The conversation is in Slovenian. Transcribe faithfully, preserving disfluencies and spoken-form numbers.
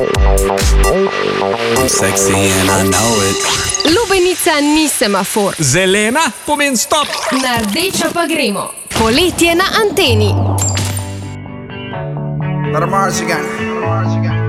I'm sexy and I know it. Lubenica ni semafor. Zelena pomeni stop. Na rdečo pa gremo. Poletje na anteni. Let 'em march again.